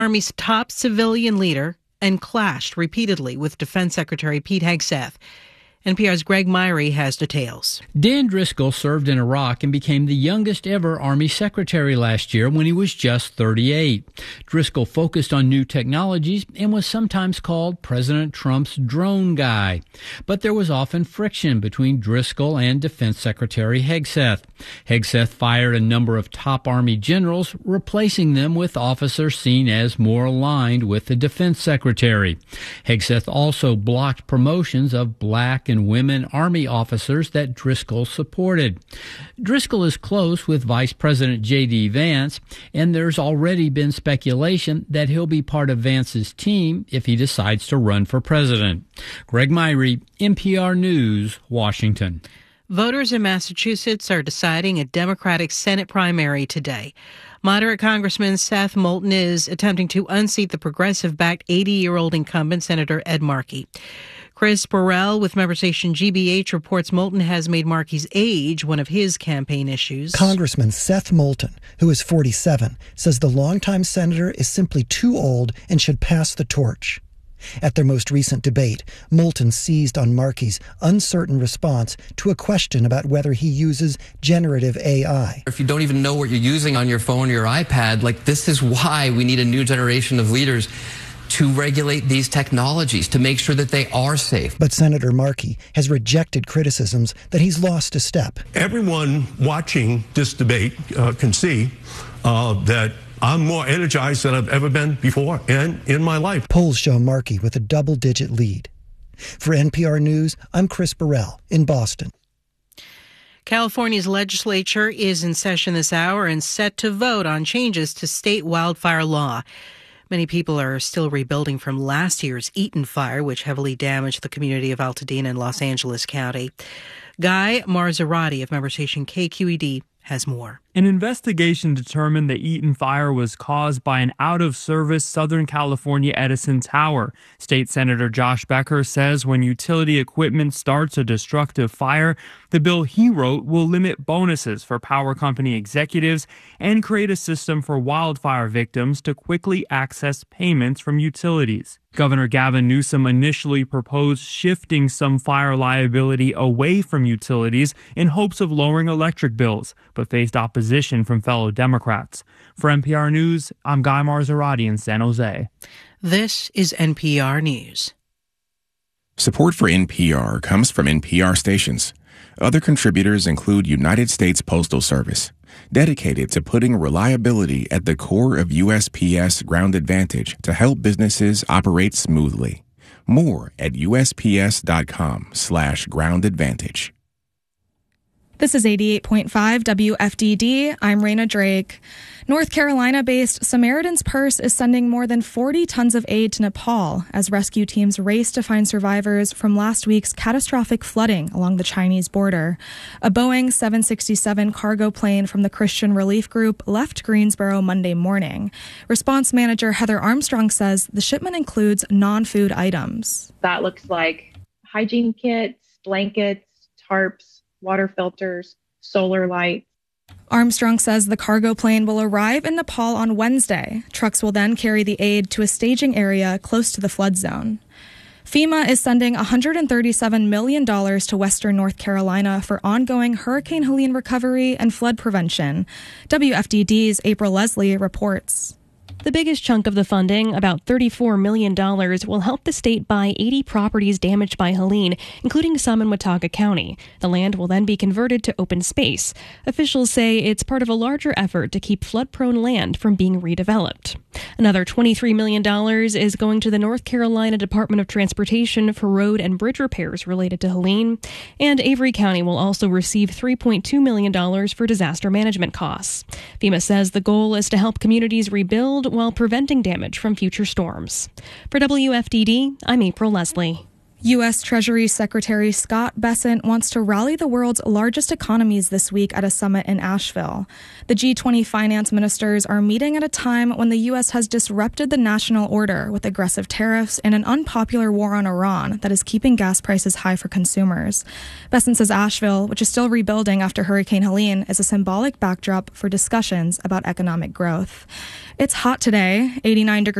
Army's top civilian leader and clashed repeatedly with Defense Secretary Pete Hegseth. NPR's Greg Myrie has details. Dan Driscoll served in Iraq and became the youngest ever Army Secretary last year when he was just 38. Driscoll focused on new technologies and was sometimes called President Trump's drone guy. But there was often friction between Driscoll and Defense Secretary Hegseth. Hegseth fired a number of top Army generals, replacing them with officers seen as more aligned with the Defense Secretary. Hegseth also blocked promotions of black and women Army officers that Driscoll supported. Driscoll is close with Vice President J.D. Vance, and there's already been speculation that he'll be part of Vance's team if he decides to run for president. Greg Myrie, NPR News, Washington. Voters in Massachusetts are deciding a Democratic Senate primary today. Moderate Congressman Seth Moulton is attempting to unseat the progressive-backed 80-year-old incumbent Senator Ed Markey. Chris Burrell with member station GBH reports Moulton has made Markey's age one of his campaign issues. Congressman Seth Moulton, who is 47, says the longtime senator is simply too old and should pass the torch. At their most recent debate, Moulton seized on Markey's uncertain response to a question about whether he uses generative AI. If you don't even know what you're using on your phone or your iPad, this is why we need a new generation of leaders to regulate these technologies, to make sure that they are safe. But Senator Markey has rejected criticisms that he's lost a step. Everyone watching this debate can see that I'm more energized than I've ever been before and in my life. Polls show Markey with a double-digit lead. For NPR News, I'm Chris Burrell in Boston. California's legislature is in session this hour and set to vote on changes to state wildfire law. Many people are still rebuilding from last year's Eaton fire, which heavily damaged the community of Altadena in Los Angeles County. Guy Marzorati of member station KQED has more. An investigation determined the Eaton fire was caused by an out-of-service Southern California Edison tower. State Senator Josh Becker says when utility equipment starts a destructive fire, the bill he wrote will limit bonuses for power company executives and create a system for wildfire victims to quickly access payments from utilities. Governor Gavin Newsom initially proposed shifting some fire liability away from utilities in hopes of lowering electric bills, but faced opposition from fellow Democrats. For NPR News, I'm Guy Marzorati in San Jose. This is NPR News. Support for NPR comes from NPR stations. Other contributors include United States Postal Service, dedicated to putting reliability at the core of USPS Ground Advantage to help businesses operate smoothly. More at USPS.com/Ground Advantage. This is 88.5 WFDD. I'm Raina Drake. North Carolina-based Samaritan's Purse is sending more than 40 tons of aid to Nepal as rescue teams race to find survivors from last week's catastrophic flooding along the Chinese border. A Boeing 767 cargo plane from the Christian Relief Group left Greensboro Monday morning. Response manager Heather Armstrong says the shipment includes non-food items. That looks like hygiene kits, blankets, tarps, water filters, solar lights. Armstrong says the cargo plane will arrive in Nepal on Wednesday. Trucks will then carry the aid to a staging area close to the flood zone. FEMA is sending $137 million to Western North Carolina for ongoing Hurricane Helene recovery and flood prevention. WFDD's April Leslie reports. The biggest chunk of the funding, about $34 million, will help the state buy 80 properties damaged by Helene, including some in Watauga County. The land will then be converted to open space. Officials say it's part of a larger effort to keep flood-prone land from being redeveloped. Another $23 million is going to the North Carolina Department of Transportation for road and bridge repairs related to Helene. And Avery County will also receive $3.2 million for disaster management costs. FEMA says the goal is to help communities rebuild while preventing damage from future storms. For WFDD, I'm April Leslie. U.S. Treasury Secretary Scott Bessent wants to rally the world's largest economies this week at a summit in Asheville. The G20 finance ministers are meeting at a time when the U.S. has disrupted the national order with aggressive tariffs and an unpopular war on Iran that is keeping gas prices high for consumers. Bessent says Asheville, which is still rebuilding after Hurricane Helene, is a symbolic backdrop for discussions about economic growth. It's hot today, 89 degrees.